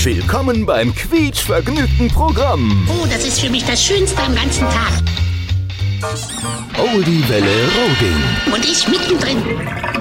Willkommen beim quietschvergnügten Programm. Oh, das ist für mich das Schönste am ganzen Tag. Oldie Welle Roding. Und ich mittendrin.